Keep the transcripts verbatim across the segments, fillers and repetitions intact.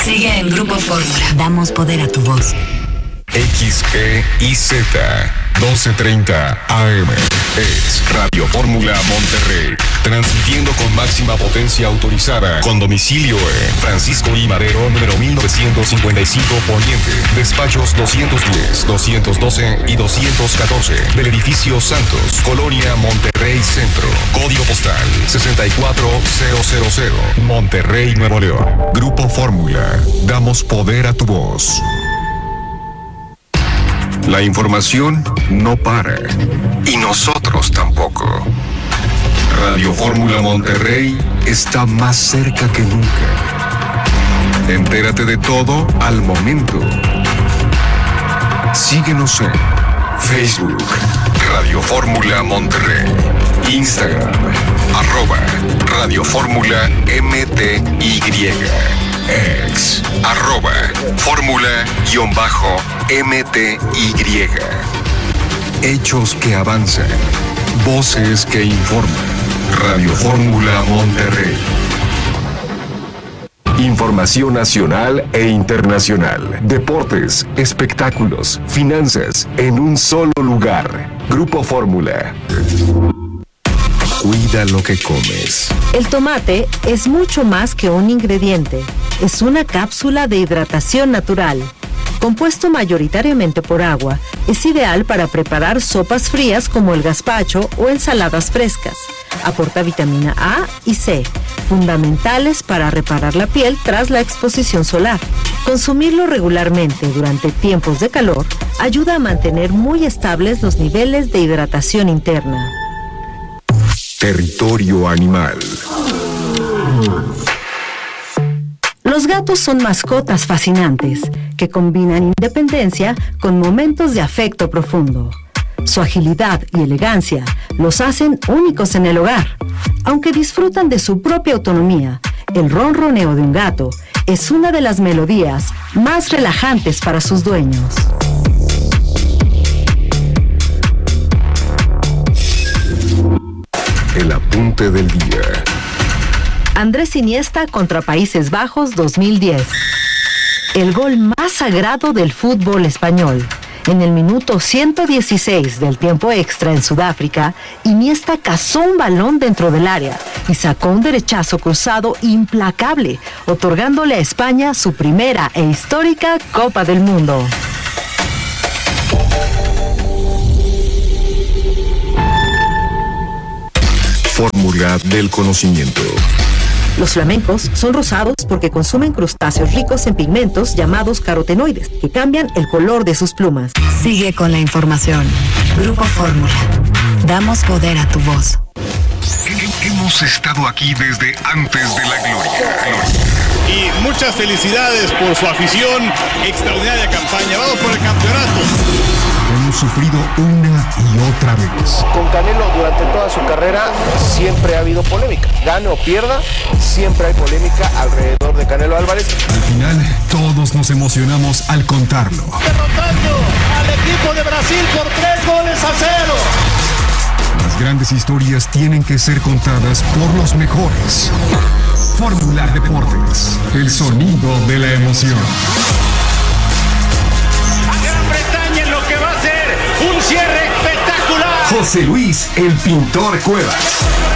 Sigue en Grupo Fórmula. Damos poder a tu voz. X E I Z doce treinta A M es Radio Fórmula Monterrey, transmitiendo con máxima potencia autorizada, con domicilio en Francisco I. Madero, número mil novecientos cincuenta y cinco Poniente, despachos doscientos diez, doscientos doce y doscientos catorce, del edificio Santos, Colonia Monterrey Centro, código postal sesenta y cuatro mil, Monterrey, Nuevo León. Grupo Fórmula, damos poder a tu voz. La información no para, y nosotros tampoco. Radio Fórmula Monterrey está más cerca que nunca. Entérate de todo al momento. Síguenos en Facebook, Radio Fórmula Monterrey, Instagram, arroba Radio Fórmula M T Y, ex, arroba Fórmula-M T Y. Hechos que avanzan, voces que informan. Radio Fórmula Monterrey. Información nacional e internacional, deportes, espectáculos, finanzas, en un solo lugar. Grupo Fórmula. Cuida lo que comes. El tomate es mucho más que un ingrediente. Es una cápsula de hidratación natural. Compuesto mayoritariamente por agua, es ideal para preparar sopas frías como el gazpacho o ensaladas frescas. Aporta vitamina A y C, fundamentales para reparar la piel tras la exposición solar. Consumirlo regularmente durante tiempos de calor ayuda a mantener muy estables los niveles de hidratación interna. Territorio animal. Los gatos son mascotas fascinantes que combinan independencia con momentos de afecto profundo. Su agilidad y elegancia los hacen únicos en el hogar. Aunque disfrutan de su propia autonomía, el ronroneo de un gato es una de las melodías más relajantes para sus dueños. El apunte del día. Andrés Iniesta contra Países Bajos dos mil diez. El gol más sagrado del fútbol español. En el minuto ciento dieciséis del tiempo extra en Sudáfrica, Iniesta cazó un balón dentro del área y sacó un derechazo cruzado implacable, otorgándole a España su primera e histórica Copa del Mundo. Fórmula del conocimiento. Los flamencos son rosados porque consumen crustáceos ricos en pigmentos llamados carotenoides, que cambian el color de sus plumas. Sigue con la información. Grupo Fórmula. Damos poder a tu voz. Hemos estado aquí desde antes de la gloria. Y muchas felicidades por su afición. Extraordinaria campaña. Vamos por el campeonato. Hemos sufrido una y otra vez. Con Canelo durante toda su carrera siempre ha habido polémica. Gane o pierda, siempre hay polémica alrededor de Canelo Álvarez. Al final, todos nos emocionamos al contarlo. Derrotando al equipo de Brasil por tres goles a cero. Las grandes historias tienen que ser contadas por los mejores. Fórmula Deportes, el sonido de la emoción. Un cierre espectacular. José Luis, el pintor Cuevas.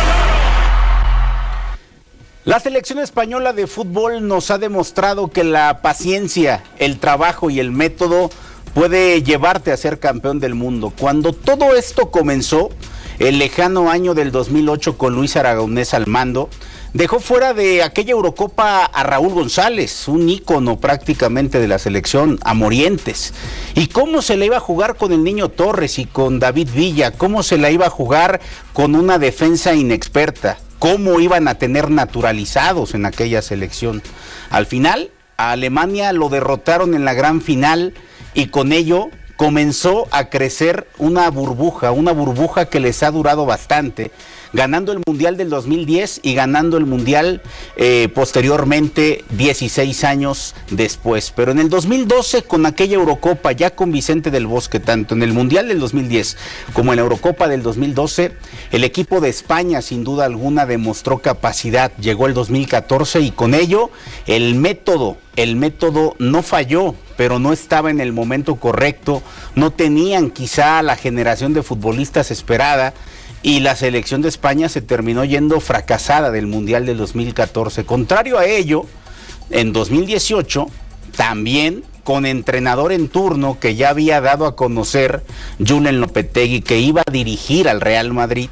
La selección española de fútbol nos ha demostrado que la paciencia, el trabajo y el método puede llevarte a ser campeón del mundo. Cuando todo esto comenzó, el lejano año del dos mil ocho con Luis Aragonés al mando, dejó fuera de aquella Eurocopa a Raúl González, un ícono prácticamente de la selección, a Morientes. ¿Y cómo se la iba a jugar con el Niño Torres y con David Villa? ¿Cómo se la iba a jugar con una defensa inexperta? ¿Cómo iban a tener naturalizados en aquella selección? Al final, a Alemania lo derrotaron en la gran final y con ello comenzó a crecer una burbuja, una burbuja que les ha durado bastante, ganando el Mundial del dos mil diez y ganando el Mundial eh, posteriormente dieciséis años después. Pero en el dos mil doce, con aquella Eurocopa, ya con Vicente del Bosque, tanto en el Mundial del dos mil diez como en la Eurocopa del dos mil doce, el equipo de España sin duda alguna demostró capacidad. Llegó el dos mil catorce y con ello el método, el método no falló, pero no estaba en el momento correcto, no tenían quizá la generación de futbolistas esperada y la selección de España se terminó yendo fracasada del Mundial del dos mil catorce. Contrario a ello, en dos mil dieciocho, también con entrenador en turno que ya había dado a conocer Julen Lopetegui que iba a dirigir al Real Madrid,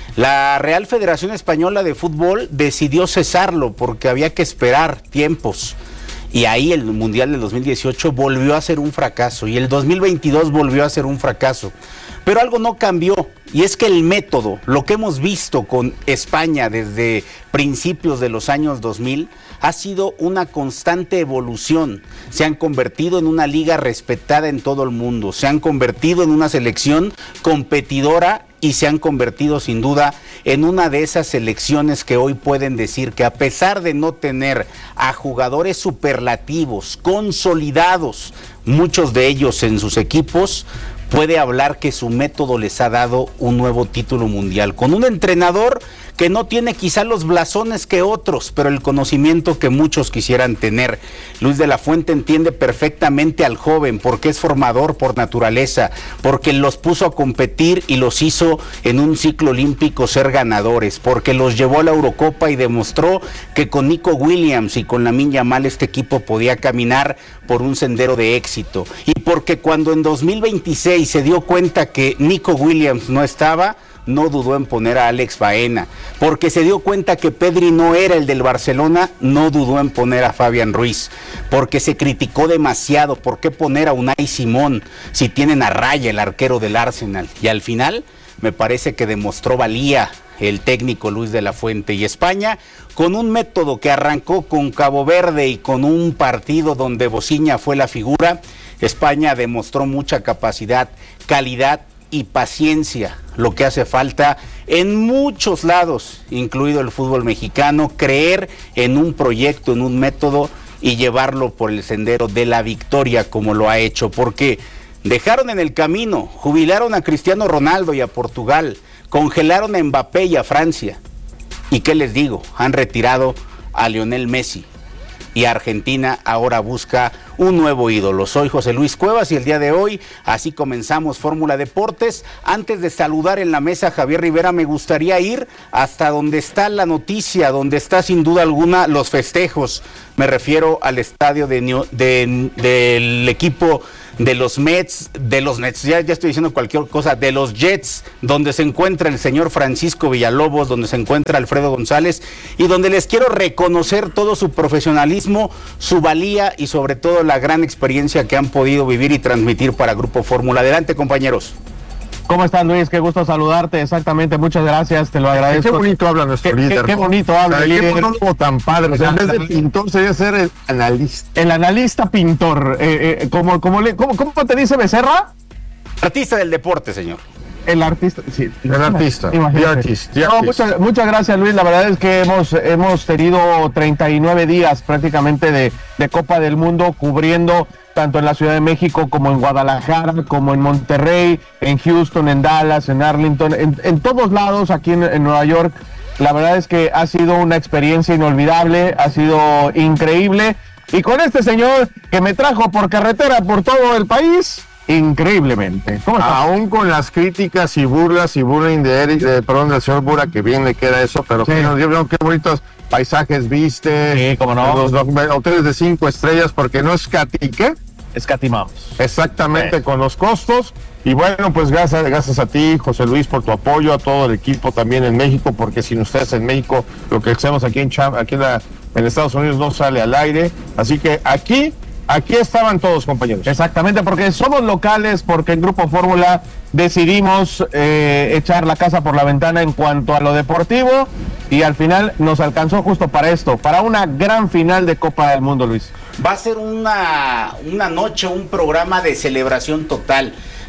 la Real Federación Española de Fútbol decidió cesarlo porque había que esperar tiempos. Y ahí el Mundial del dos mil dieciocho volvió a ser un fracaso y el dos mil veintidós volvió a ser un fracaso. Pero algo no cambió y es que el método, lo que hemos visto con España desde principios de los años dos mil, ha sido una constante evolución. Se han convertido en una liga respetada en todo el mundo, se han convertido en una selección competidora y se han convertido sin duda en una de esas selecciones que hoy pueden decir que a pesar de no tener a jugadores superlativos, consolidados, muchos de ellos en sus equipos, puede hablar que su método les ha dado un nuevo título mundial, con un entrenador que no tiene quizá los blasones que otros, pero el conocimiento que muchos quisieran tener. Luis de la Fuente entiende perfectamente al joven porque es formador por naturaleza, porque los puso a competir y los hizo en un ciclo olímpico ser ganadores, porque los llevó a la Eurocopa y demostró que con Nico Williams y con Lamine Yamal este equipo podía caminar por un sendero de éxito, y porque cuando en dos mil veintiséis se dio cuenta que Nico Williams no estaba, no dudó en poner a Alex Baena, porque se dio cuenta que Pedri no era el del Barcelona, no dudó en poner a Fabián Ruiz, porque se criticó demasiado, ¿por qué poner a Unai Simón si tienen a Raya, el arquero del Arsenal? Y al final me parece que demostró valía el técnico Luis de la Fuente, y España con un método que arrancó con Cabo Verde y con un partido donde Bociña fue la figura. España demostró mucha capacidad, calidad y paciencia, lo que hace falta en muchos lados, incluido el fútbol mexicano, creer en un proyecto, en un método y llevarlo por el sendero de la victoria como lo ha hecho, porque dejaron en el camino, jubilaron a Cristiano Ronaldo y a Portugal, congelaron a Mbappé y a Francia, y qué les digo, han retirado a Lionel Messi. Y Argentina ahora busca un nuevo ídolo. Soy José Luis Cuevas y el día de hoy así comenzamos Fórmula Deportes. Antes de saludar en la mesa a Javier Rivera, me gustaría ir hasta donde está la noticia, donde está sin duda alguna los festejos. Me refiero al estadio de, de, del equipo de los Mets, de los Nets, ya, ya estoy diciendo cualquier cosa, de los Jets, donde se encuentra el señor Francisco Villalobos, donde se encuentra Alfredo González, y donde les quiero reconocer todo su profesionalismo, su valía y sobre todo la gran experiencia que han podido vivir y transmitir para Grupo Fórmula. Adelante, compañeros. ¿Cómo estás, Luis? Qué gusto saludarte, exactamente, muchas gracias, te lo agradezco. Qué bonito habla nuestro qué, líder. Qué, qué bonito habla. O sea, qué monólogo tan padre, o sea, en vez de pintor sería ser el analista. El analista pintor, eh, eh, como, como le, ¿cómo, ¿cómo te dice Becerra? Artista del deporte, señor. El artista, sí. El artista. Imagínate. Artist, no, muchas, muchas gracias, Luis. La verdad es que hemos, hemos tenido treinta y nueve días prácticamente de, de Copa del Mundo cubriendo tanto en la Ciudad de México como en Guadalajara, como en Monterrey, en Houston, en Dallas, en Arlington, en, en todos lados aquí en, en Nueva York. La verdad es que ha sido una experiencia inolvidable, ha sido increíble. Y con este señor que me trajo por carretera por todo el país, increíblemente. ¿Cómo estás? Aún con las críticas y burlas y bullying de Eric, de, perdón, del señor Bura, que bien le queda eso, pero sí. que nos dio qué bonitos paisajes viste, sí, cómo no. Los, los hoteles de cinco estrellas, porque no escatique. Escatimamos. Exactamente, sí. Con los costos. Y bueno, pues gracias, gracias a ti, José Luis, por tu apoyo, a todo el equipo también en México, porque sin ustedes en México, lo que hacemos aquí en Cham, aquí en, la, en Estados Unidos no sale al aire. Así que aquí, aquí estaban todos, compañeros. Exactamente, porque somos locales, porque en Grupo Fórmula decidimos eh, echar la casa por la ventana en cuanto a lo deportivo, y al final nos alcanzó justo para esto, para una gran final de Copa del Mundo, Luis. Va a ser una, una noche, un programa de celebración total.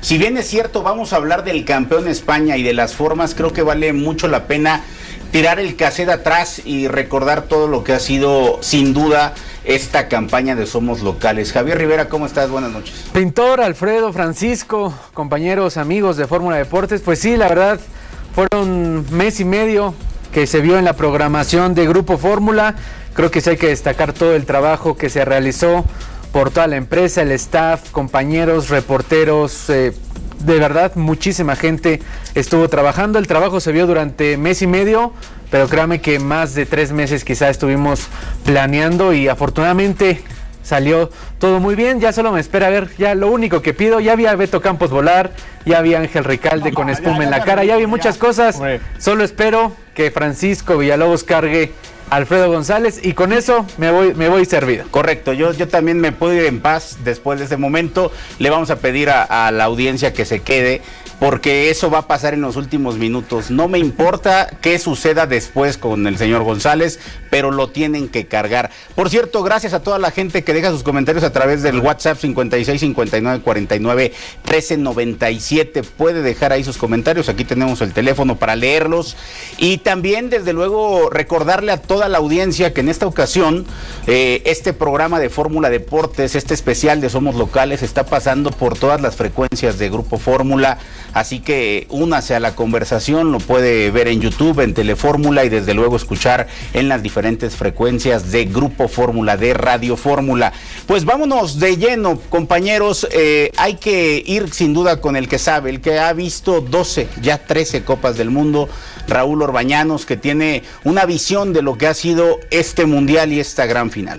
Si bien es cierto, vamos a hablar del campeón España y de las formas, creo que vale mucho la pena tirar el cassette atrás y recordar todo lo que ha sido, sin duda, esta campaña de Somos Locales. Javier Rivera, ¿cómo estás? Buenas noches. Pintor, Alfredo, Francisco, compañeros, amigos de Fórmula Deportes, pues sí, la verdad, fueron mes y medio que se vio en la programación de Grupo Fórmula. Creo que sí hay que destacar todo el trabajo que se realizó por toda la empresa, el staff, compañeros, reporteros, eh, de verdad, muchísima gente estuvo trabajando. El trabajo se vio durante mes y medio, pero créame que más de tres meses quizá estuvimos planeando y afortunadamente salió todo muy bien. Ya solo me espera ver, ya lo único que pido, ya vi a Beto Campos volar, ya vi a Ángel Ricalde con espuma en la cara, ya vi muchas cosas, solo espero que Francisco Villalobos cargue Alfredo González y con eso me voy me voy servido. Correcto, yo, yo también me puedo ir en paz después de ese momento. Le vamos a pedir a, a la audiencia que se quede, porque eso va a pasar en los últimos minutos. No me importa qué suceda después con el señor González, pero lo tienen que cargar. Por cierto, gracias a toda la gente que deja sus comentarios a través del WhatsApp cincuenta y seis, cincuenta y nueve, cuarenta y nueve, trece, noventa y siete. Puede dejar ahí sus comentarios, aquí tenemos el teléfono para leerlos. Y también, desde luego, recordarle a toda la audiencia que en esta ocasión eh, este programa de Fórmula Deportes, este especial de Somos Locales, está pasando por todas las frecuencias de Grupo Fórmula, así que únase a la conversación, lo puede ver en YouTube, en Telefórmula y desde luego escuchar en las diferentes frecuencias de Grupo Fórmula, de Radio Fórmula. Pues vámonos de lleno, compañeros, eh, hay que ir sin duda con el que sabe, el que ha visto doce, ya trece Copas del Mundo, Raúl Orbañanos, que tiene una visión de lo que ha sido este mundial y esta gran final.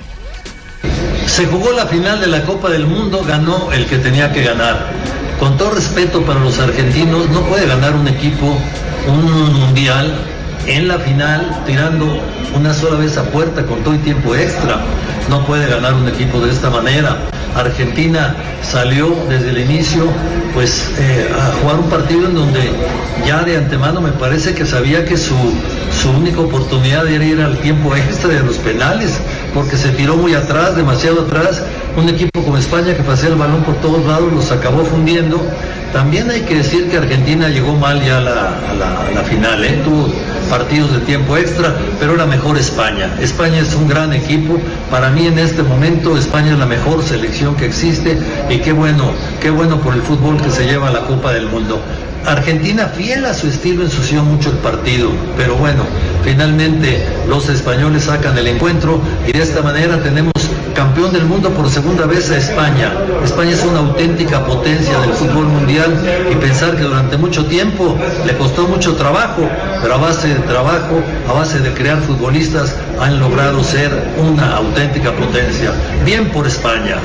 Se jugó la final de la Copa del Mundo, ganó el que tenía que ganar. Con todo respeto para los argentinos, no puede ganar un equipo un mundial en la final tirando una sola vez a puerta con todo el tiempo extra. No puede ganar un equipo de esta manera. Argentina salió desde el inicio pues eh, a jugar un partido en donde ya de antemano me parece que sabía que su, su única oportunidad era ir al tiempo extra de los penales, porque se tiró muy atrás, demasiado atrás. Un equipo como España que pasea el balón por todos lados los acabó fundiendo. También hay que decir que Argentina llegó mal ya a la, a la, a la final, ¿eh? Tuvo partidos de tiempo extra, pero era mejor España. España es un gran equipo. Para mí en este momento España es la mejor selección que existe y qué bueno, qué bueno por el fútbol que se lleva a la Copa del Mundo. Argentina, fiel a su estilo, ensució mucho el partido, pero bueno, finalmente los españoles sacan el encuentro y de esta manera tenemos campeón del mundo por segunda vez a España. España es una auténtica potencia del fútbol mundial y pensar que durante mucho tiempo le costó mucho trabajo, pero a base de trabajo, a base de crear futbolistas, han logrado ser una auténtica potencia. Bien por España.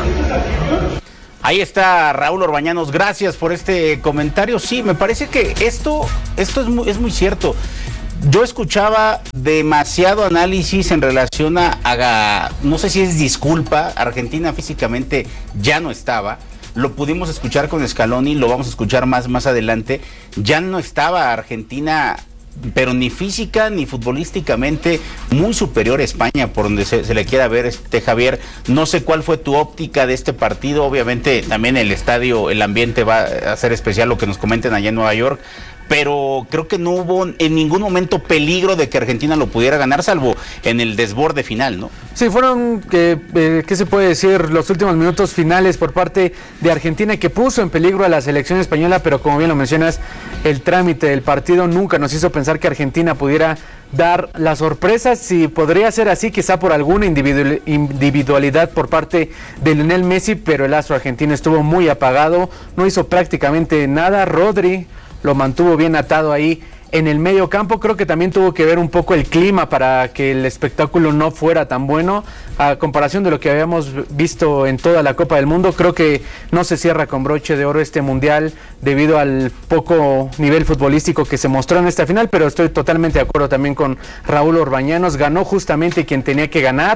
Ahí está Raúl Orbañanos, gracias por este comentario. Sí, me parece que esto, esto es muy, es muy cierto. Yo escuchaba demasiado análisis en relación a, a, no sé si es disculpa, Argentina físicamente ya no estaba, lo pudimos escuchar con Scaloni, lo vamos a escuchar más, más adelante, ya no estaba Argentina, pero ni física ni futbolísticamente muy superior a España, por donde se, se le quiera ver, este Javier. No sé cuál fue tu óptica de este partido, obviamente también el estadio, el ambiente va a ser especial, lo que nos comenten allá en Nueva York, pero creo que no hubo en ningún momento peligro de que Argentina lo pudiera ganar, salvo en el desborde final, ¿no? Sí, fueron, eh, eh, ¿qué se puede decir? Los últimos minutos finales por parte de Argentina que puso en peligro a la selección española, pero como bien lo mencionas, el trámite del partido nunca nos hizo pensar que Argentina pudiera dar la sorpresa. Si podría ser así, quizá por alguna individualidad por parte de Lionel Messi, pero el astro argentino estuvo muy apagado, no hizo prácticamente nada. Rodri lo mantuvo bien atado ahí en el medio campo. Creo que también tuvo que ver un poco el clima para que el espectáculo no fuera tan bueno, a comparación de lo que habíamos visto en toda la Copa del Mundo. Creo que no se cierra con broche de oro este mundial debido al poco nivel futbolístico que se mostró en esta final, pero estoy totalmente de acuerdo también con Raúl Orbañanos. Ganó justamente quien tenía que ganar.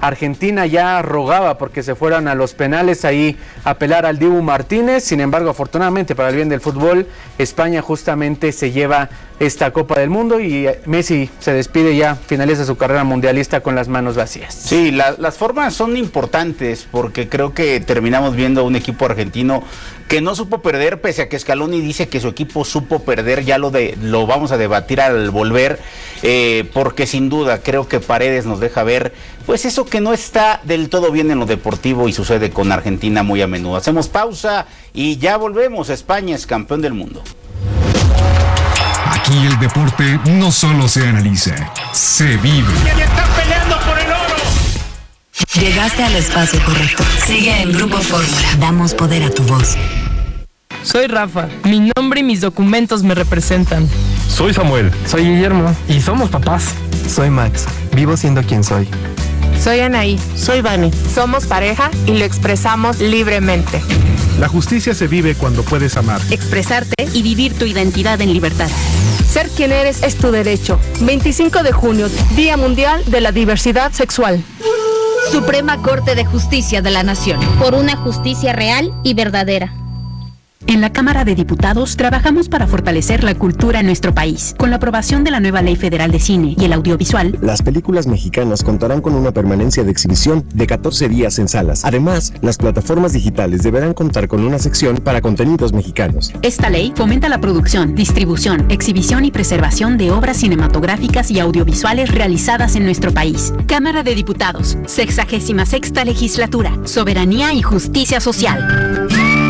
Argentina ya rogaba porque se fueran a los penales, ahí apelar al Dibu Martínez. Sin embargo, afortunadamente para el bien del fútbol, España justamente se lleva esta Copa del Mundo y Messi se despide, ya finaliza su carrera mundialista con las manos vacías. Sí, la, las formas son importantes porque creo que terminamos viendo un equipo argentino que no supo perder, pese a que Scaloni dice que su equipo supo perder. Ya lo de lo vamos a debatir al volver, eh, porque sin duda creo que Paredes nos deja ver pues eso que no está del todo bien en lo deportivo y sucede con Argentina muy a menudo. Hacemos pausa y ya volvemos. España es campeón del mundo. Aquí el deporte no solo se analiza, se vive. ¡Están peleando por el oro! Llegaste al espacio correcto. Sigue en Grupo Fórmula. Damos poder a tu voz. Soy Rafa. Mi nombre y mis documentos me representan. Soy Samuel. Soy Guillermo. Y somos papás. Soy Max. Vivo siendo quien soy. Soy Anaí. Soy Vani. Somos pareja y lo expresamos libremente. La justicia se vive cuando puedes amar, expresarte y vivir tu identidad en libertad. Ser quien eres es tu derecho. veinticinco de junio, Día Mundial de la Diversidad Sexual. Suprema Corte de Justicia de la Nación. Por una justicia real y verdadera. En la Cámara de Diputados trabajamos para fortalecer la cultura en nuestro país. Con la aprobación de la nueva Ley Federal de Cine y el Audiovisual, las películas mexicanas contarán con una permanencia de exhibición de catorce días en salas. Además, las plataformas digitales deberán contar con una sección para contenidos mexicanos. Esta ley fomenta la producción, distribución, exhibición y preservación de obras cinematográficas y audiovisuales realizadas en nuestro país. Cámara de Diputados, sexagésima sexta legislatura, soberanía y justicia social.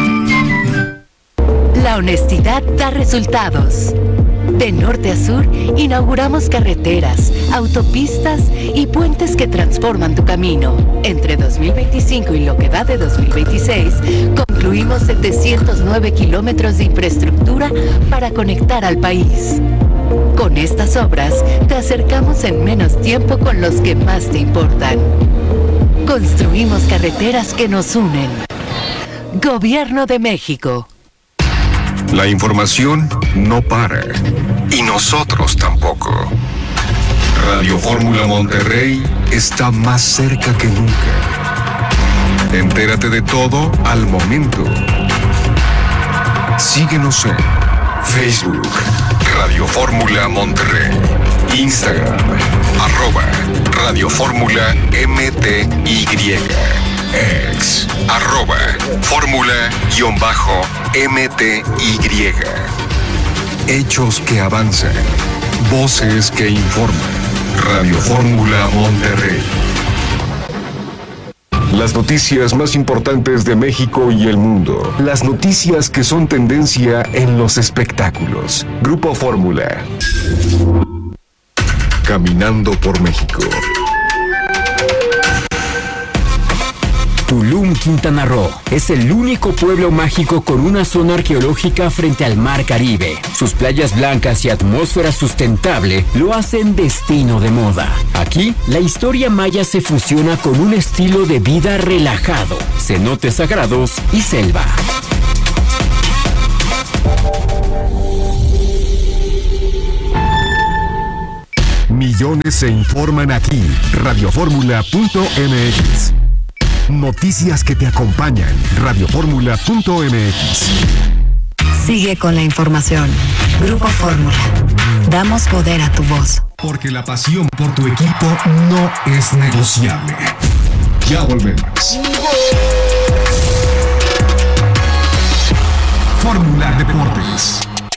La honestidad da resultados. De norte a sur, inauguramos carreteras, autopistas y puentes que transforman tu camino. Entre dos mil veinticinco y lo que va de dos mil veintiséis, concluimos setecientos nueve kilómetros de infraestructura para conectar al país. Con estas obras, te acercamos en menos tiempo con los que más te importan. Construimos carreteras que nos unen. Gobierno de México. La información no para, y nosotros tampoco. Radio Fórmula Monterrey está más cerca que nunca. Entérate de todo al momento. Síguenos en Facebook, Radio Fórmula Monterrey, Instagram, arroba Radio Fórmula M T Y, ex, arroba Fórmula-M T Y. Hechos que avanzan, voces que informan. Radio Fórmula Monterrey. Las noticias más importantes de México y el mundo. Las noticias que son tendencia en los espectáculos. Grupo Fórmula. Caminando por México. Tulum, Quintana Roo, es el único pueblo mágico con una zona arqueológica frente al Mar Caribe. Sus playas blancas y atmósfera sustentable lo hacen destino de moda. Aquí, la historia maya se fusiona con un estilo de vida relajado, cenotes sagrados y selva. Millones se informan aquí. Radio Fórmula punto M X. Noticias que te acompañan. Radio Fórmula punto M X. Sigue con la información. Grupo Fórmula. Damos poder a tu voz. Porque la pasión por tu equipo no es negociable. Ya volvemos. Fórmula Deportes.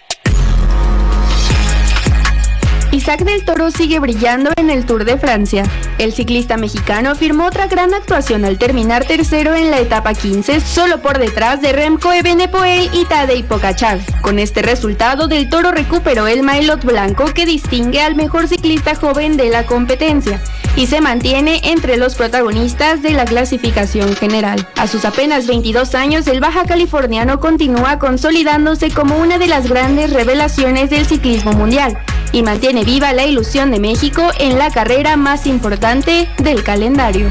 Isaac del Toro sigue brillando en el Tour de Francia. El ciclista mexicano firmó otra gran actuación al terminar tercero en la etapa quince, solo por detrás de Remco Evenepoel y Tadej Pogačar. Con este resultado, del Toro recuperó el maillot blanco que distingue al mejor ciclista joven de la competencia y se mantiene entre los protagonistas de la clasificación general. A sus apenas veintidós años, el baja californiano continúa consolidándose como una de las grandes revelaciones del ciclismo mundial y mantiene viva la ilusión de México en la carrera más importante del calendario.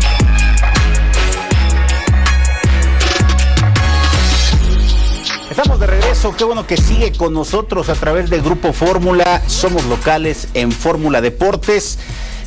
Estamos de regreso, qué bueno que sigue con nosotros a través del Grupo Fórmula. Somos locales en Fórmula Deportes.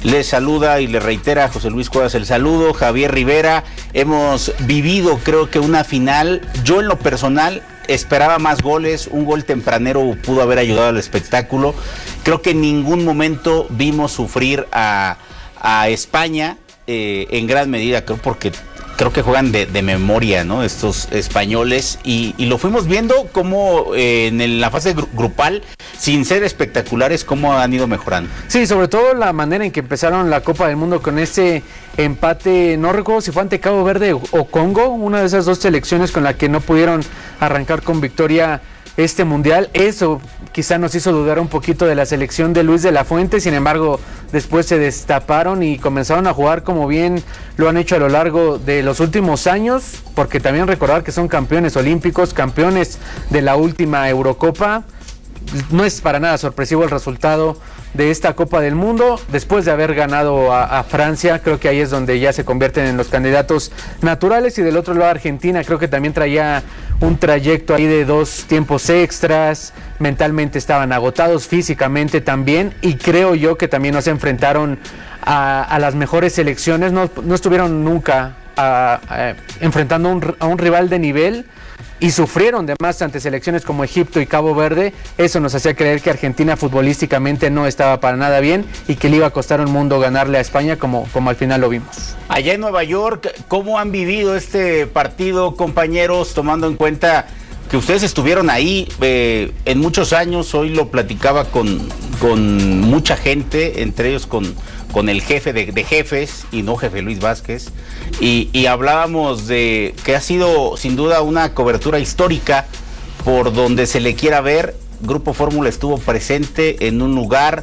le saluda y le reitera José Luis Cuevas el saludo, Javier Rivera. Hemos vivido, creo que una final, yo en lo personal esperaba más goles, un gol tempranero pudo haber ayudado al espectáculo. Creo que en ningún momento vimos sufrir a, a España, eh, en gran medida, creo porque creo que juegan de, de memoria, ¿no? Estos españoles, y, y lo fuimos viendo como eh, en el, la fase gru grupal, sin ser espectaculares, cómo han ido mejorando. Sí, sobre todo la manera en que empezaron la Copa del Mundo con ese empate, no recuerdo si fue ante Cabo Verde o, o Congo, una de esas dos selecciones con la que no pudieron arrancar con victoria este mundial. Eso quizá nos hizo dudar un poquito de la selección de Luis de la Fuente, sin embargo después se destaparon y comenzaron a jugar como bien lo han hecho a lo largo de los últimos años, porque también recordar que son campeones olímpicos, campeones de la última Eurocopa. No es para nada sorpresivo el resultado de esta Copa del Mundo, después de haber ganado a, a Francia. Creo que ahí es donde ya se convierten en los candidatos naturales, y del otro lado Argentina creo que también traía un trayecto ahí de dos tiempos extras, mentalmente estaban agotados, físicamente también, y creo yo que también nos enfrentaron a, a las mejores selecciones, no, no estuvieron nunca a, a, enfrentando un, a un rival de nivel, y sufrieron de más ante selecciones como Egipto y Cabo Verde. Eso nos hacía creer que Argentina futbolísticamente no estaba para nada bien y que le iba a costar un mundo ganarle a España, como, como al final lo vimos. Allá en Nueva York, ¿cómo han vivido este partido, compañeros, tomando en cuenta que ustedes estuvieron ahí eh, en muchos años? Hoy lo platicaba con, con mucha gente, entre ellos con, con el jefe de, de jefes, y no jefe Luis Vázquez, y, y hablábamos de que ha sido sin duda una cobertura histórica por donde se le quiera ver. Grupo Fórmula estuvo presente en un lugar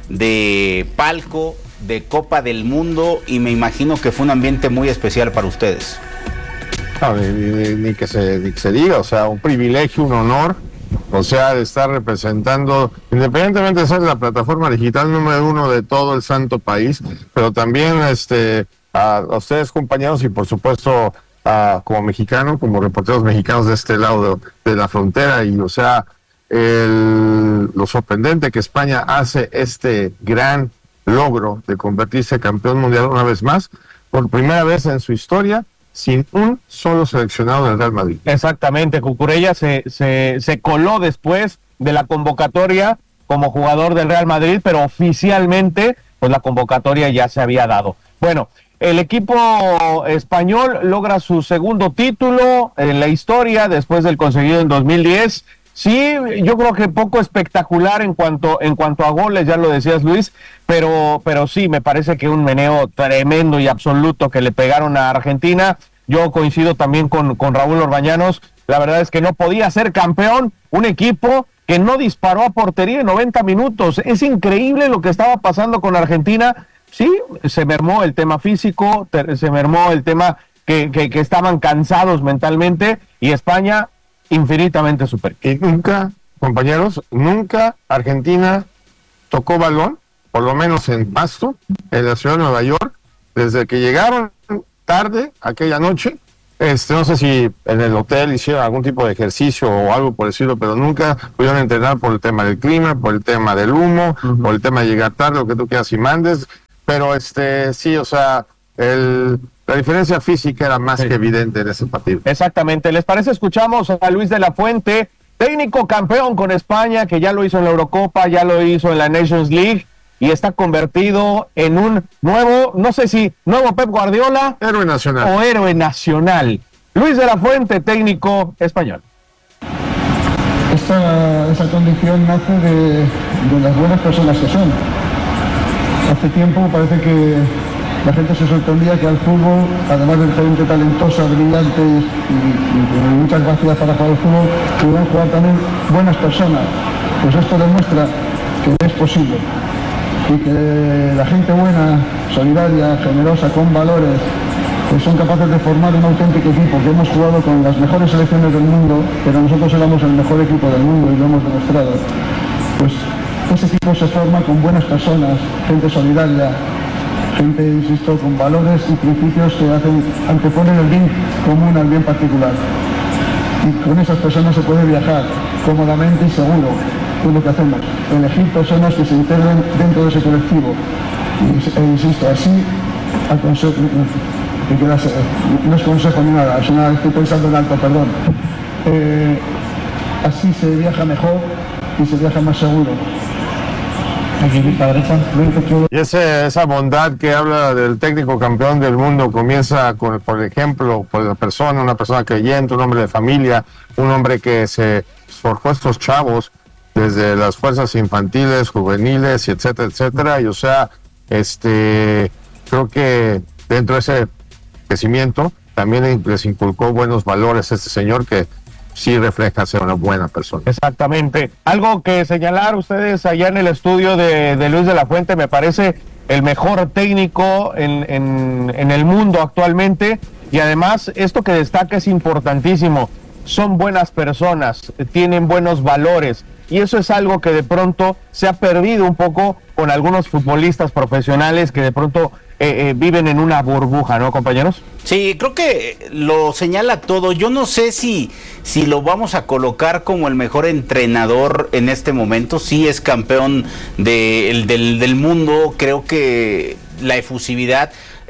de palco, de Copa del Mundo, y me imagino que fue un ambiente muy especial para ustedes. No, ni, ni, ni, que se, ni que se diga, o sea, un privilegio, un honor, o sea, de estar representando, independientemente de ser la plataforma digital número uno de todo el santo país, pero también este, a, a ustedes, compañeros, y por supuesto a, como mexicano, como reporteros mexicanos de este lado de, de la frontera, y o sea, el, lo sorprendente que España hace este gran logro de convertirse campeón mundial una vez más, por primera vez en su historia, sin un solo seleccionado del Real Madrid. Exactamente, Cucurella se, se, se coló después de la convocatoria como jugador del Real Madrid, pero oficialmente pues la convocatoria ya se había dado. Bueno, el equipo español logra su segundo título en la historia después del conseguido en dos mil diez. Sí, yo creo que poco espectacular en cuanto en cuanto a goles, ya lo decías, Luis, pero pero sí, me parece que un meneo tremendo y absoluto que le pegaron a Argentina. Yo coincido también con, con Raúl Orbañanos, la verdad es que no podía ser campeón un equipo que no disparó a portería en noventa minutos. Es increíble lo que estaba pasando con Argentina. Sí, se mermó el tema físico, se mermó el tema que, que, que estaban cansados mentalmente, y España infinitamente superior. Y nunca, compañeros, nunca Argentina tocó balón, por lo menos en Pasto, en la ciudad de Nueva York, desde que llegaron tarde aquella noche. Este, no sé si en el hotel hicieron algún tipo de ejercicio o algo por decirlo, pero nunca pudieron entrenar por el tema del clima, por el tema del humo, uh-huh. por el tema de llegar tarde, lo que tú quieras y mandes. Pero este, sí, o sea, el... la diferencia física era más sí. que evidente en ese partido. Exactamente. ¿Les parece? Escuchamos a Luis de la Fuente, técnico campeón con España, que ya lo hizo en la Eurocopa, ya lo hizo en la Nations League, y está convertido en un nuevo, no sé si nuevo Pep Guardiola. Héroe nacional. O héroe nacional. Luis de la Fuente, técnico español. Esta, esa condición nace de, de las buenas personas que son. Hace tiempo parece que la gente se sorprendía que al fútbol, además de gente talentosa, brillante y, y, y con muchas capacidades para jugar al fútbol, pudieran jugar también buenas personas. Pues esto demuestra que es posible y que la gente buena, solidaria, generosa, con valores, pues son capaces de formar un auténtico equipo, que hemos jugado con las mejores selecciones del mundo, pero nosotros éramos el mejor equipo del mundo y lo hemos demostrado. Pues ese equipo se forma con buenas personas, gente solidaria, gente, insisto, con valores y principios que hacen, anteponen el bien común al bien particular. Y con esas personas se puede viajar cómodamente y seguro. Es lo que hacemos, elegir personas que se integren dentro de ese colectivo. E insisto, así, aconsejo, que quieras, no es consejo ni nada, es una, estoy pensando en alto, perdón. Eh, así se viaja mejor y se viaja más seguro. Y ese, esa bondad que habla del técnico campeón del mundo comienza con, por ejemplo, por la persona, una persona creyente, un hombre de familia, un hombre que se forjó estos chavos desde las fuerzas infantiles, juveniles, y etcétera, etcétera. Y o sea, este, creo que dentro de ese crecimiento también les inculcó buenos valores a este señor que sí refleja ser una buena persona. Exactamente. Algo que señalar ustedes allá en el estudio de, de Luis de la Fuente, me parece el mejor técnico en, en, en el mundo actualmente, y además esto que destaca es importantísimo, son buenas personas, tienen buenos valores, y eso es algo que de pronto se ha perdido un poco con algunos futbolistas profesionales que de pronto eh, eh, viven en una burbuja, ¿no, compañeros? Sí, creo que lo señala todo. Yo no sé si, si lo vamos a colocar como el mejor entrenador en este momento. Sí es campeón de, el, del, del mundo. Creo que la efusividad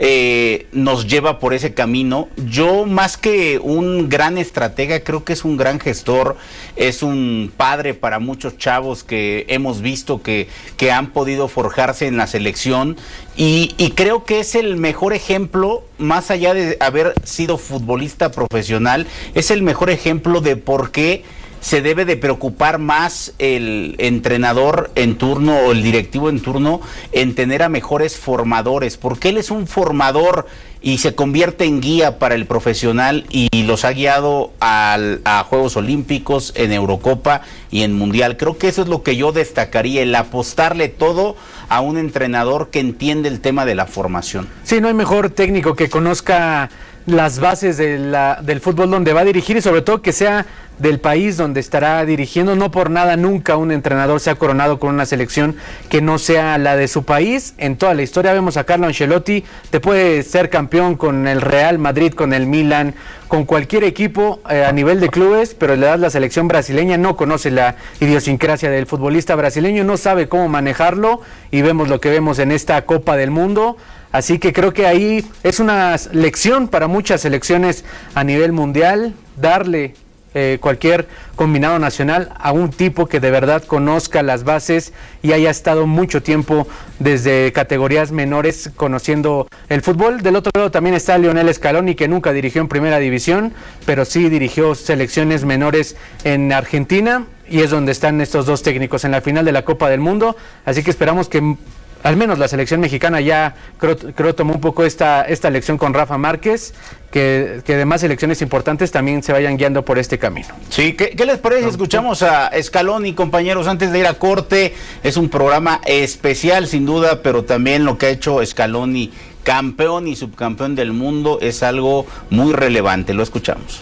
eh, nos lleva por ese camino. Yo, más que un gran estratega, creo que es un gran gestor, es un padre para muchos chavos que hemos visto que, que han podido forjarse en la selección, y, y creo que es el mejor ejemplo, más allá de haber sido futbolista profesional, es el mejor ejemplo de por qué se debe de preocupar más el entrenador en turno o el directivo en turno en tener a mejores formadores, porque él es un formador y se convierte en guía para el profesional, y los ha guiado al, a Juegos Olímpicos, en Eurocopa y en Mundial. Creo que eso es lo que yo destacaría, el apostarle todo a un entrenador que entiende el tema de la formación. Sí, no hay mejor técnico que conozca las bases de la, del fútbol donde va a dirigir, y sobre todo que sea del país donde estará dirigiendo. No por nada nunca un entrenador se ha coronado con una selección que no sea la de su país. En toda la historia vemos a Carlo Ancelotti, te puede ser campeón con el Real Madrid, con el Milan, con cualquier equipo eh, a nivel de clubes, pero le das la selección brasileña, no conoce la idiosincrasia del futbolista brasileño, no sabe cómo manejarlo, y vemos lo que vemos en esta Copa del Mundo. Así que creo que ahí es una lección para muchas selecciones a nivel mundial, darle eh, cualquier combinado nacional a un tipo que de verdad conozca las bases y haya estado mucho tiempo desde categorías menores conociendo el fútbol. Del otro lado también está Lionel Scaloni, que nunca dirigió en primera división, pero sí dirigió selecciones menores en Argentina, y es donde están estos dos técnicos en la final de la Copa del Mundo. Así que esperamos que al menos la selección mexicana ya creo, creo tomó un poco esta, esta lección con Rafa Márquez, que, que demás selecciones importantes también se vayan guiando por este camino. Sí, ¿qué, qué les parece? Escuchamos a Scaloni, compañeros, antes de ir a corte. Es un programa especial, sin duda, pero también lo que ha hecho Scaloni, campeón y subcampeón del mundo, es algo muy relevante. Lo escuchamos.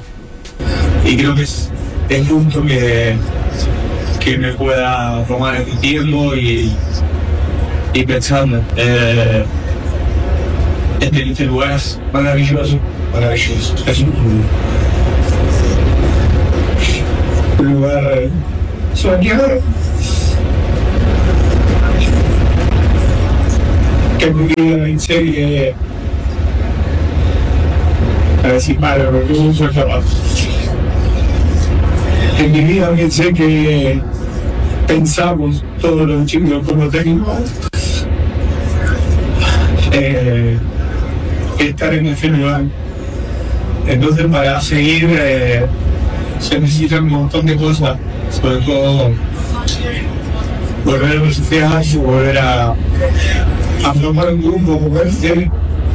Y creo que es el punto que, que me pueda tomar el tiempo y y pensando eh, en este lugar es maravilloso, maravilloso. Es un, un lugar soñado que en mi vida pensé que, a decir malo, porque no soy capaz. En mi vida pensé que pensamos todos los chicos como técnicos. Eh, estar en ese lugar. Entonces, para seguir eh, se necesitan un montón de cosas, sobre todo volver a los sociedades y volver a, a formar un grupo como este,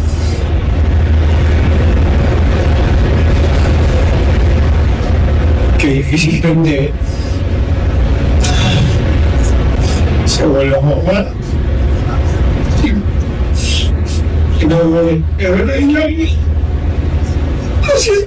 que difícilmente se vuelva a jugar. No, no, no, no sé.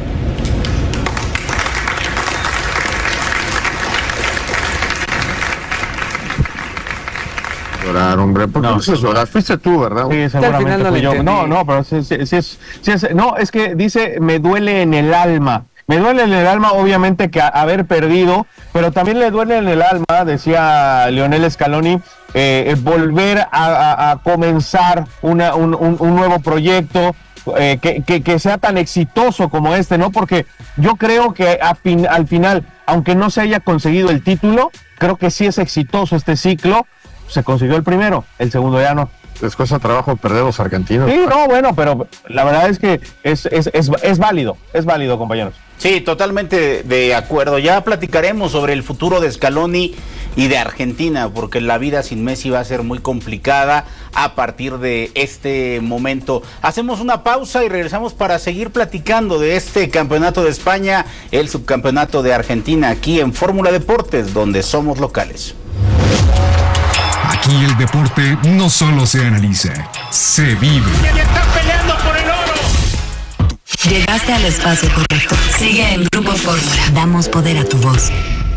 Llorar, hombre, porque no, eso es llorar. Fuiste tú, ¿verdad? Sí, seguramente fui yo. No, no, pero sí, sí, sí, es, sí es, no, es que dice, me duele en el alma. Me duele en el alma, obviamente, que a, haber perdido, pero también le duele en el alma, decía Lionel Scaloni, eh, volver a, a, a comenzar una, un, un, un nuevo proyecto, eh, que, que, que sea tan exitoso como este, ¿no? Porque yo creo que a fin, al final, aunque no se haya conseguido el título, creo que sí es exitoso este ciclo. Se consiguió el primero, el segundo ya no. Les cuesta trabajo perder los argentinos. Sí, no, bueno, pero la verdad es que es, es, es, es válido, es válido, compañeros. Sí, totalmente de acuerdo. Ya platicaremos sobre el futuro de Scaloni y de Argentina, porque la vida sin Messi va a ser muy complicada a partir de este momento. Hacemos una pausa y regresamos para seguir platicando de este campeonato de España, el subcampeonato de Argentina, aquí en Fórmula Deportes, donde somos locales. Aquí el deporte no solo se analiza, se vive. ¡Están peleando por el oro! Llegaste al espacio correcto. Sigue en Grupo Fórmula. Damos poder a tu voz.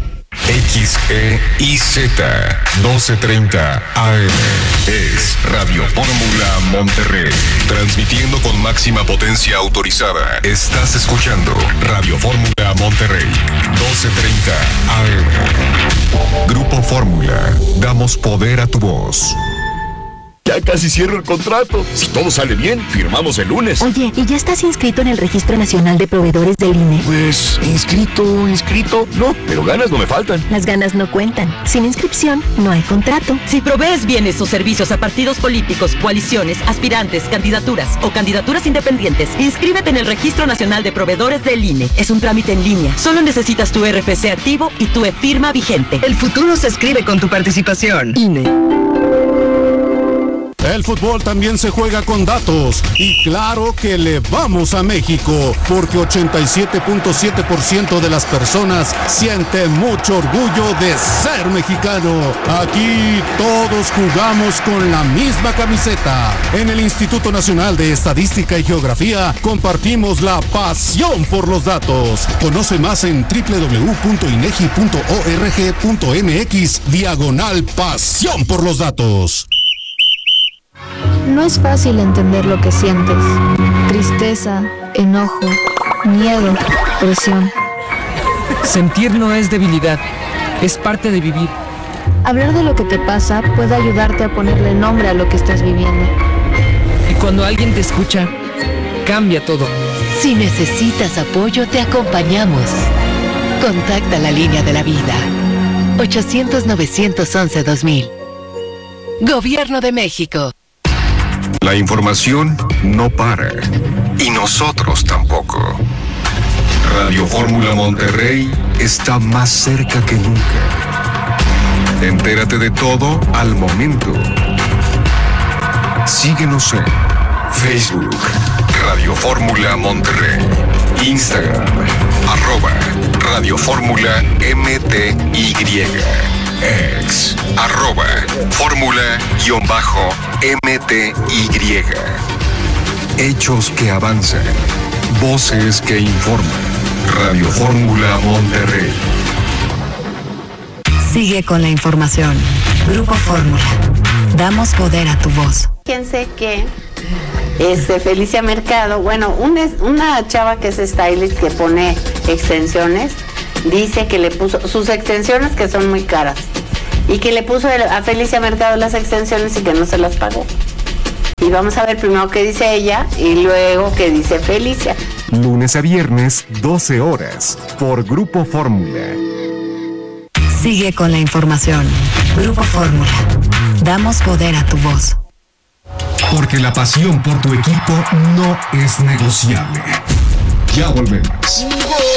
X E I Z doce treinta A M es Radio Fórmula Monterrey, transmitiendo con máxima potencia autorizada. Estás escuchando Radio Fórmula Monterrey, doce treinta A M. Grupo Fórmula, damos poder a tu voz. Ya casi cierro el contrato. Si todo sale bien, firmamos el lunes. Oye, ¿y ya estás inscrito en el Registro Nacional de Proveedores del I N E? Pues, inscrito, inscrito, no, pero ganas no me faltan. Las ganas no cuentan. Sin inscripción, no hay contrato. Si provees bienes o servicios a partidos políticos, coaliciones, aspirantes, candidaturas o candidaturas independientes, inscríbete en el Registro Nacional de Proveedores del I N E. Es un trámite en línea. Solo necesitas tu R F C activo y tu e-firma vigente. El futuro se escribe con tu participación. I N E. El fútbol también se juega con datos y claro que le vamos a México porque ochenta y siete punto siete por ciento de las personas sienten mucho orgullo de ser mexicano. Aquí todos jugamos con la misma camiseta. En el Instituto Nacional de Estadística y Geografía compartimos la pasión por los datos. Conoce más en doble u doble u doble u punto inegi punto org punto mx diagonal pasión por los datos. No es fácil entender lo que sientes. Tristeza, enojo, miedo, presión. Sentir no es debilidad, es parte de vivir. Hablar de lo que te pasa puede ayudarte a ponerle nombre a lo que estás viviendo. Y cuando alguien te escucha, cambia todo. Si necesitas apoyo, te acompañamos. Contacta la línea de la vida. ochocientos, novecientos once, dos mil. Gobierno de México. La información no para, y nosotros tampoco. Radio Fórmula Monterrey está más cerca que nunca. Entérate de todo al momento. Síguenos en Facebook, Radio Fórmula Monterrey, Instagram, arroba Radio Fórmula M T Y, ex, arroba Fórmula guión bajo M T Y. Hechos que avanzan, voces que informan. Radio Fórmula Monterrey. Sigue con la información. Grupo Fórmula. Damos poder a tu voz. Fíjense que este, Felicia Mercado, bueno, una, una chava que es stylist que pone extensiones, dice que le puso sus extensiones que son muy caras y que le puso a Felicia Mercado las extensiones y que no se las pagó. Y vamos a ver primero qué dice ella y luego qué dice Felicia. Lunes a viernes, doce horas, por Grupo Fórmula. Sigue con la información. Grupo Fórmula. Damos poder a tu voz. Porque la pasión por tu equipo no es negociable. Ya volvemos.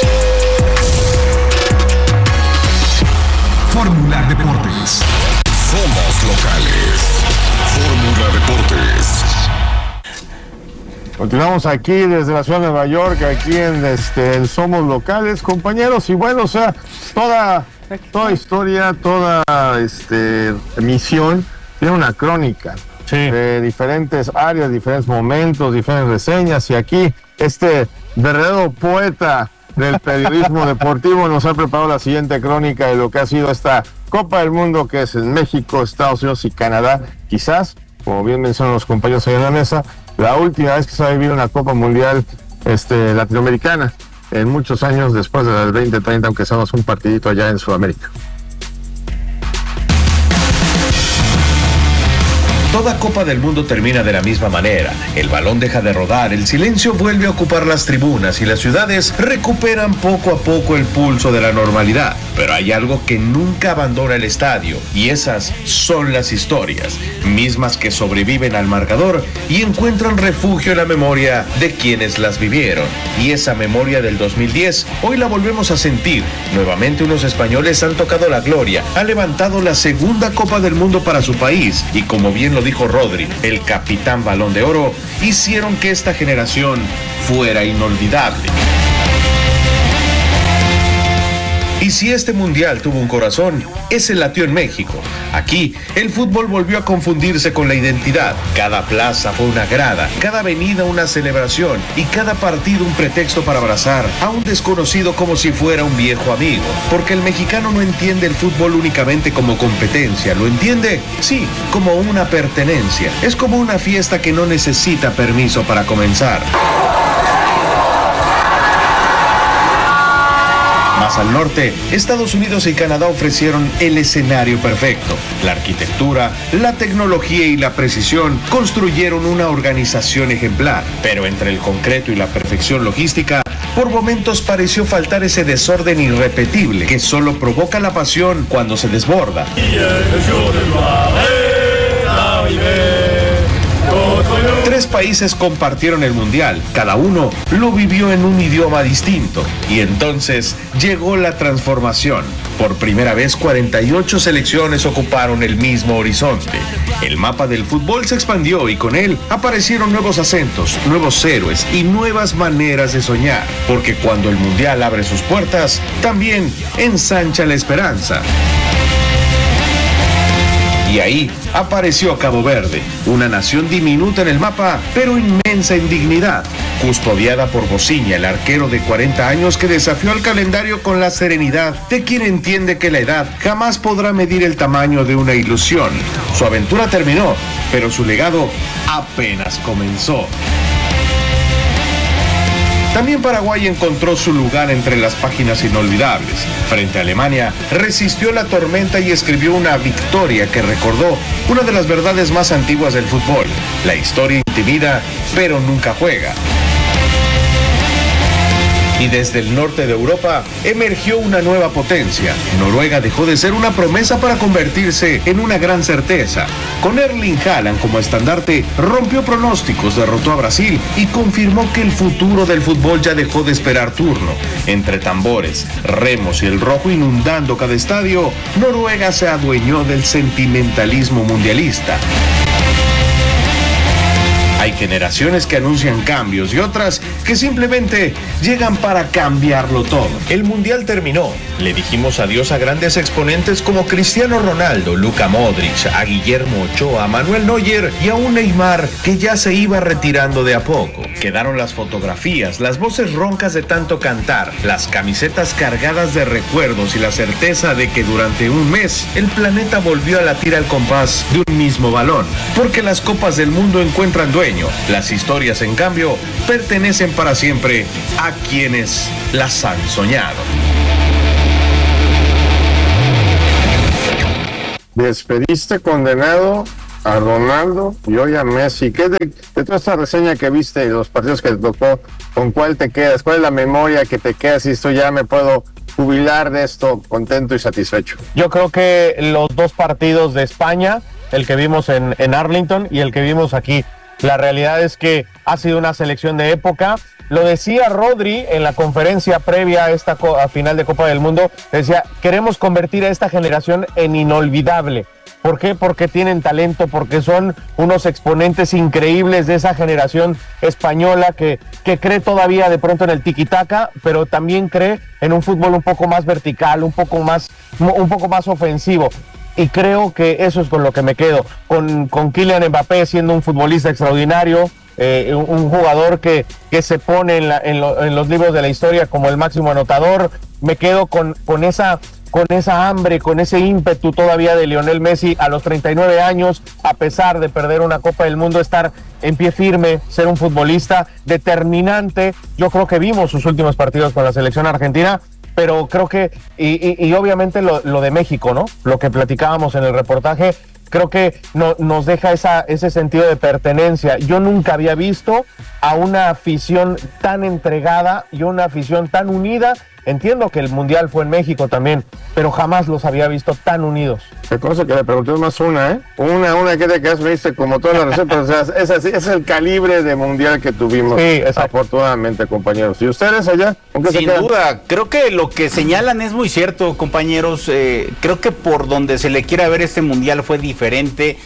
Fórmula Deportes. Somos locales. Fórmula Deportes. Continuamos aquí desde la ciudad de Nueva York, aquí en este, el Somos Locales, compañeros, y bueno, o sea, toda, toda historia, toda este, emisión tiene una crónica sí. de diferentes áreas, diferentes momentos, diferentes reseñas, y aquí este verdadero poeta del periodismo deportivo nos ha preparado la siguiente crónica de lo que ha sido esta Copa del Mundo, que es en México, Estados Unidos y Canadá. Quizás, como bien mencionan los compañeros ahí en la mesa, la última vez que se ha vivido una Copa Mundial este, latinoamericana. en muchos años después de las veinte treinta, aunque seamos un partidito allá en Sudamérica. Toda Copa del Mundo termina de la misma manera. El balón deja de rodar, el silencio vuelve a ocupar las tribunas y las ciudades recuperan poco a poco el pulso de la normalidad. Pero hay algo que nunca abandona el estadio, y esas son las historias, mismas que sobreviven al marcador y encuentran refugio en la memoria de quienes las vivieron. Y esa memoria del dos mil diez, hoy la volvemos a sentir. Nuevamente unos españoles han tocado la gloria, han levantado la segunda Copa del Mundo para su país, y como bien lo dijo Rodri, el capitán Balón de Oro, hicieron que esta generación fuera inolvidable. Y si este mundial tuvo un corazón, ese latió en México. Aquí, el fútbol volvió a confundirse con la identidad. Cada plaza fue una grada, cada avenida una celebración y cada partido un pretexto para abrazar a un desconocido como si fuera un viejo amigo. Porque el mexicano no entiende el fútbol únicamente como competencia, lo entiende, sí, como una pertenencia. Es como una fiesta que no necesita permiso para comenzar. Más al norte, Estados Unidos y Canadá ofrecieron el escenario perfecto. La arquitectura, la tecnología y la precisión construyeron una organización ejemplar. Pero entre el concreto y la perfección logística, por momentos pareció faltar ese desorden irrepetible que solo provoca la pasión cuando se desborda. Tres países compartieron el mundial, cada uno lo vivió en un idioma distinto, y entonces llegó la transformación. Por primera vez cuarenta y ocho selecciones ocuparon el mismo horizonte. El mapa del fútbol se expandió y con él aparecieron nuevos acentos, nuevos héroes y nuevas maneras de soñar, porque cuando el mundial abre sus puertas, también ensancha la esperanza. Y ahí apareció Cabo Verde, una nación diminuta en el mapa, pero inmensa en dignidad, custodiada por Bociña, el arquero de cuarenta años que desafió al calendario con la serenidad de quien entiende que la edad jamás podrá medir el tamaño de una ilusión. Su aventura terminó, pero su legado apenas comenzó. También Paraguay encontró su lugar entre las páginas inolvidables. Frente a Alemania, resistió la tormenta y escribió una victoria que recordó una de las verdades más antiguas del fútbol. La historia intimida, pero nunca juega. Y desde el norte de Europa emergió una nueva potencia. Noruega dejó de ser una promesa para convertirse en una gran certeza. Con Erling Haaland como estandarte, rompió pronósticos, derrotó a Brasil y confirmó que el futuro del fútbol ya dejó de esperar turno. Entre tambores, remos y el rojo inundando cada estadio, Noruega se adueñó del sentimentalismo mundialista. Hay generaciones que anuncian cambios y otras que simplemente llegan para cambiarlo todo. El mundial terminó. Le dijimos adiós a grandes exponentes como Cristiano Ronaldo, Luka Modric, a Guillermo Ochoa, a Manuel Neuer y a un Neymar que ya se iba retirando de a poco. Quedaron las fotografías, las voces roncas de tanto cantar, las camisetas cargadas de recuerdos y la certeza de que durante un mes el planeta volvió a latir al compás de un mismo balón. Porque las copas del mundo encuentran dueños. Las historias, en cambio, pertenecen para siempre a quienes las han soñado. Despediste condenado a Ronaldo y hoy a Messi. ¿Qué de, de toda esta reseña que viste y los partidos que te tocó, con cuál te quedas? ¿Cuál es la memoria que te queda? Si esto ya me puedo jubilar de esto contento y satisfecho. Yo creo que los dos partidos de España, el que vimos en, en Arlington y el que vimos aquí. La realidad es que ha sido una selección de época. Lo decía Rodri en la conferencia previa a esta co- a final de Copa del Mundo. Decía, queremos convertir a esta generación en inolvidable. ¿Por qué? Porque tienen talento, porque son unos exponentes increíbles de esa generación española que, que cree todavía de pronto en el tiki-taka, pero también cree en un fútbol un poco más vertical, un poco más, un poco más ofensivo. Y creo que eso es con lo que me quedo, con, con Kylian Mbappé siendo un futbolista extraordinario, eh, un, un jugador que, que se pone en, la, en, lo, en los libros de la historia como el máximo anotador. Me quedo con, con, esa, con esa hambre, con ese ímpetu todavía de Lionel Messi a los treinta y nueve años, a pesar de perder una Copa del Mundo, estar en pie firme, ser un futbolista determinante. Yo creo que vimos sus últimos partidos con la selección argentina, pero creo que, y, y, y obviamente lo, lo de México, ¿no? Lo que platicábamos en el reportaje, creo que no, nos deja esa, ese sentido de pertenencia. Yo nunca había visto a una afición tan entregada y una afición tan unida. Entiendo que el Mundial fue en México también, pero jamás los había visto tan unidos. Qué cosa que le pregunté más una, ¿eh? Una, una que te quedas, me diste como todas las recetas, o sea, es, así, es el calibre de Mundial que tuvimos, sí, afortunadamente, compañeros. ¿Y ustedes allá? ¿Con qué se Sin quedan? duda, creo que lo que señalan es muy cierto, compañeros. Eh, creo que por donde se le quiera ver este Mundial fue diferente.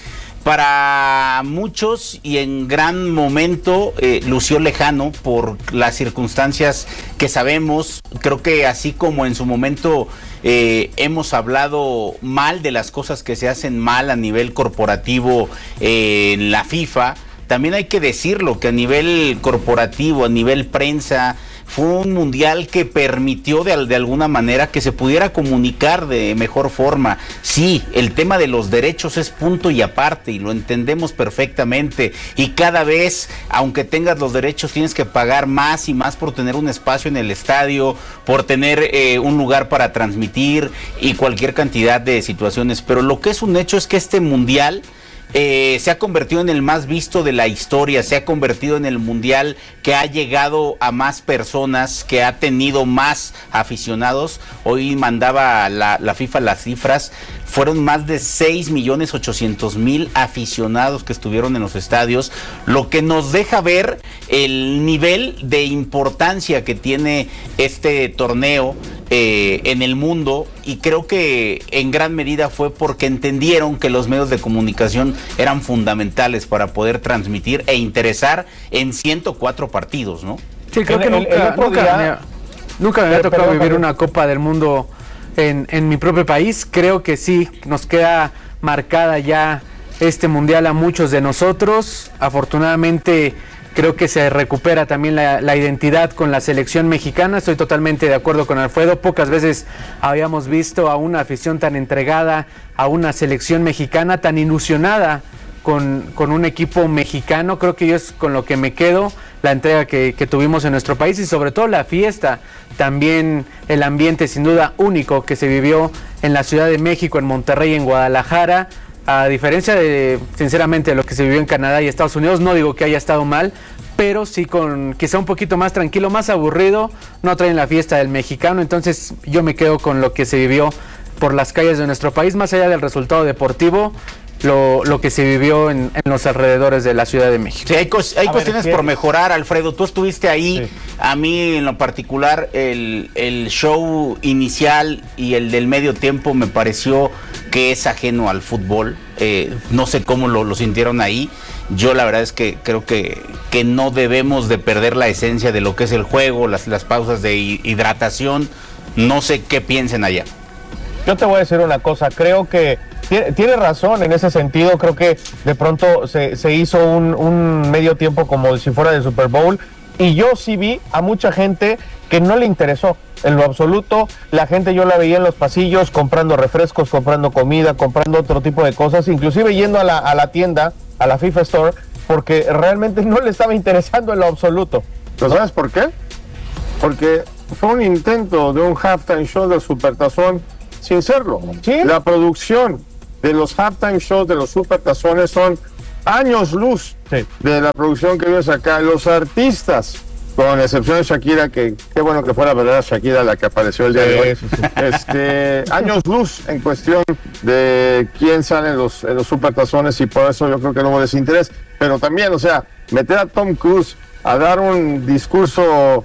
Para muchos y en gran momento eh, lució lejano por las circunstancias que sabemos. Creo que así como en su momento eh, hemos hablado mal de las cosas que se hacen mal a nivel corporativo eh, en la FIFA, también hay que decirlo que a nivel corporativo, a nivel prensa, fue un mundial que permitió de, de alguna manera que se pudiera comunicar de mejor forma. Sí, el tema de los derechos es punto y aparte y lo entendemos perfectamente, y cada vez, aunque tengas los derechos, tienes que pagar más y más por tener un espacio en el estadio, por tener eh, un lugar para transmitir y cualquier cantidad de situaciones. Pero lo que es un hecho es que este mundial Eh, se ha convertido en el más visto de la historia, se ha convertido en el mundial que ha llegado a más personas, que ha tenido más aficionados. Hoy mandaba la, la FIFA las cifras, fueron más de seis millones ochocientos mil aficionados que estuvieron en los estadios, lo que nos deja ver el nivel de importancia que tiene este torneo eh, en el mundo, y creo que en gran medida fue porque entendieron que los medios de comunicación eran fundamentales para poder transmitir e interesar en ciento cuatro partidos, ¿no? Sí, creo que El- el- nunca, el otro nunca, día- me, nunca me había Pero- tocado perdón, vivir perdón. una Copa del Mundo en, en mi propio país. Creo que sí, nos queda marcada ya este mundial a muchos de nosotros. Afortunadamente, creo que se recupera también la, la identidad con la selección mexicana. Estoy totalmente de acuerdo con Alfredo. Pocas veces habíamos visto a una afición tan entregada, a una selección mexicana tan ilusionada con, con un equipo mexicano. Creo que yo es con lo que me quedo, la entrega que, que tuvimos en nuestro país y sobre todo la fiesta, también el ambiente sin duda único que se vivió en la Ciudad de México, en Monterrey, en Guadalajara. A diferencia de, sinceramente, de lo que se vivió en Canadá y Estados Unidos, no digo que haya estado mal, pero sí con quizá un poquito más tranquilo, más aburrido, no traen la fiesta del mexicano. Entonces yo me quedo con lo que se vivió por las calles de nuestro país, más allá del resultado deportivo, lo, lo que se vivió en, en los alrededores de la Ciudad de México. Sí, hay, cos- hay A cuestiones ver, por ¿qué? mejorar, Alfredo. Tú estuviste ahí. Sí. A mí, en lo particular, el, el show inicial y el del medio tiempo me pareció que es ajeno al fútbol. Eh, no sé cómo lo, lo sintieron ahí. Yo la verdad es que creo que, que no debemos de perder la esencia de lo que es el juego, las, las pausas de hi- hidratación. No sé qué piensen allá. Yo te voy a decir una cosa, creo que tiene, tiene razón en ese sentido. Creo que de pronto se, se hizo un, un medio tiempo como si fuera de Super Bowl, y yo sí vi a mucha gente que no le interesó en lo absoluto. La gente yo la veía en los pasillos comprando refrescos, comprando comida, comprando otro tipo de cosas, inclusive yendo a la, a la tienda, a la FIFA Store, porque realmente no le estaba interesando en lo absoluto. ¿Pero sabes por qué? Porque fue un intento de un halftime show del Supertazón sin serlo. ¿Sí? La producción de los halftime shows de los Supertazones son años luz Sí. de la producción que vimos acá. Los artistas, con excepción de Shakira, que qué bueno que fuera verdad Shakira la que apareció el día de hoy, Sí, sí, sí. este, años luz en cuestión de quién sale en los, en los Supertazones, y por eso yo creo que no hubo desinterés. Pero también, o sea, meter a Tom Cruise a dar un discurso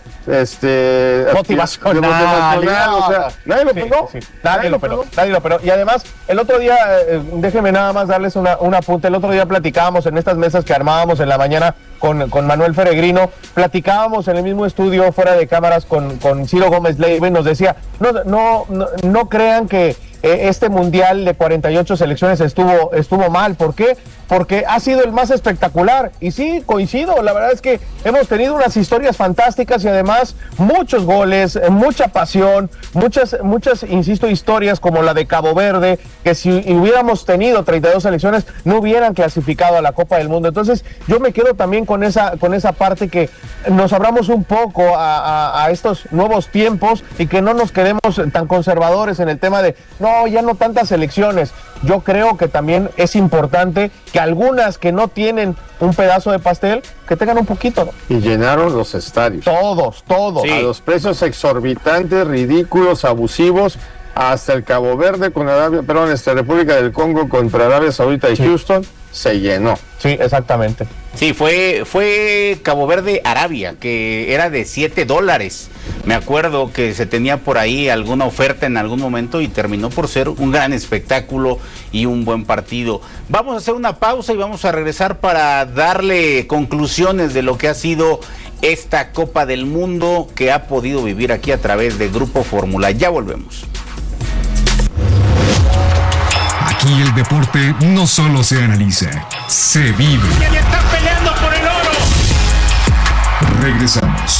este Motivacional, de motivacional, o sea, nadie lo Sí, pegó, sí, nadie lo peló, nadie lo peló. Y además, el otro día, eh, déjenme nada más darles una, un apunte. El otro día platicábamos en estas mesas que armábamos en la mañana con, con Manuel Feregrino, platicábamos en el mismo estudio, fuera de cámaras, con, con Ciro Gómez Leiva, y nos decía, no, no, no, no crean que eh, este mundial de cuarenta y ocho selecciones estuvo, estuvo mal. ¿Por qué? Porque ha sido el más espectacular. Y sí, coincido, la verdad es que hemos tenido unas historias fantásticas y además muchos goles, mucha pasión, muchas, muchas, insisto, historias como la de Cabo Verde, que si hubiéramos tenido treinta y dos selecciones no hubieran clasificado a la Copa del Mundo. Entonces yo me quedo también con esa, con esa parte, que nos abramos un poco a, a, a estos nuevos tiempos y que no nos quedemos tan conservadores en el tema de, no, ya no tantas selecciones. Yo creo que también es importante que algunas que no tienen un pedazo de pastel, que tengan un poquito, ¿no? Y llenaron los estadios. Todos, todos. Sí. A los precios exorbitantes, ridículos, abusivos, hasta el Cabo Verde con Arabia, perdón, este, República del Congo contra Arabia Saudita y sí. Houston, se llenó. Sí, exactamente. Sí, fue, fue Cabo Verde Arabia, que era de siete dólares. Me acuerdo que se tenía por ahí alguna oferta en algún momento y terminó por ser un gran espectáculo y un buen partido. Vamos a hacer una pausa y vamos a regresar para darle conclusiones de lo que ha sido esta Copa del Mundo que ha podido vivir aquí a través de Grupo Fórmula. Ya volvemos. Aquí el deporte no solo se analiza, se vive. ¡Ya están peleando por el oro! Regresamos.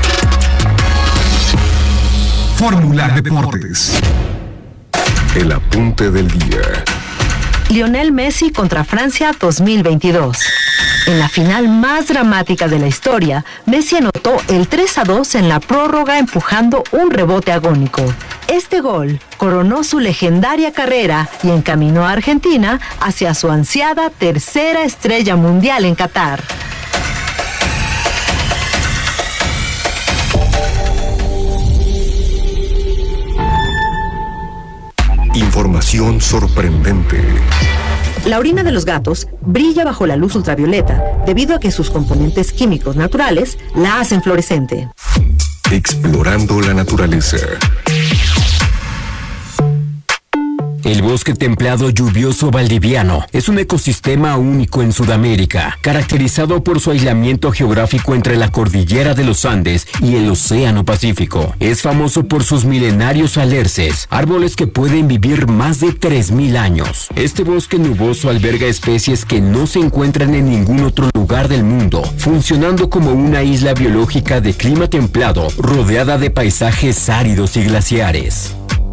Fórmula Deportes. El apunte del día. Lionel Messi contra Francia dos mil veintidós. En la final más dramática de la historia, Messi anotó el tres a dos en la prórroga empujando un rebote agónico. Este gol coronó su legendaria carrera y encaminó a Argentina hacia su ansiada tercera estrella mundial en Qatar. Información sorprendente. La orina de los gatos brilla bajo la luz ultravioleta debido a que sus componentes químicos naturales la hacen fluorescente. Explorando la naturaleza. El bosque templado lluvioso valdiviano es un ecosistema único en Sudamérica, caracterizado por su aislamiento geográfico entre la cordillera de los Andes y el Océano Pacífico. Es famoso por sus milenarios alerces, árboles que pueden vivir más de tres mil años. Este bosque nuboso alberga especies que no se encuentran en ningún otro lugar del mundo, funcionando como una isla biológica de clima templado, rodeada de paisajes áridos y glaciares.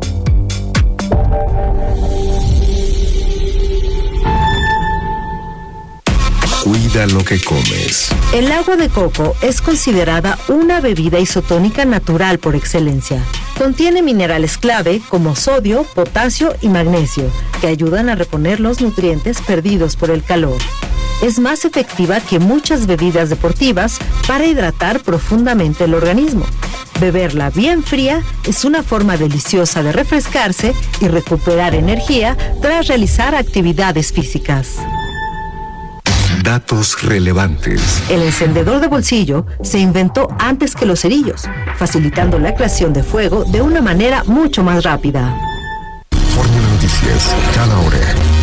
Cuida lo que comes. El agua de coco es considerada una bebida isotónica natural por excelencia. Contiene minerales clave como sodio, potasio y magnesio, que ayudan a reponer los nutrientes perdidos por el calor. Es más efectiva que muchas bebidas deportivas para hidratar profundamente el organismo. Beberla bien fría es una forma deliciosa de refrescarse y recuperar energía tras realizar actividades físicas. Datos relevantes. El encendedor de bolsillo se inventó antes que los cerillos, facilitando la creación de fuego de una manera mucho más rápida. Fórmula Noticias, cada hora.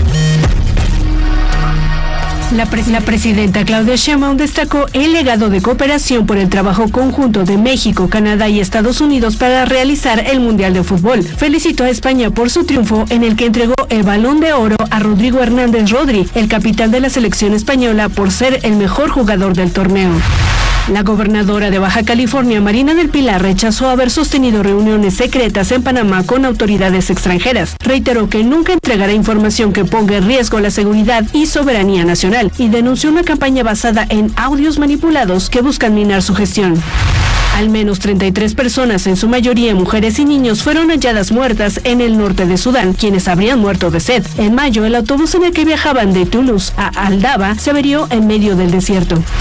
La, pres- la presidenta Claudia Sheinbaum destacó el legado de cooperación por el trabajo conjunto de México, Canadá y Estados Unidos para realizar el Mundial de Fútbol. Felicitó a España por su triunfo en el que entregó el Balón de Oro a Rodrigo Hernández Rodri, el capitán de la selección española, por ser el mejor jugador del torneo. La gobernadora de Baja California, Marina del Pilar, rechazó haber sostenido reuniones secretas en Panamá con autoridades extranjeras. Reiteró que nunca entregará información que ponga en riesgo la seguridad y soberanía nacional y denunció una campaña basada en audios manipulados que buscan minar su gestión. Al menos treinta y tres personas, en su mayoría mujeres y niños, fueron halladas muertas en el norte de Sudán, quienes habrían muerto de sed. En mayo, el autobús en el que viajaban de Toulouse a Aldaba se averió en medio del desierto.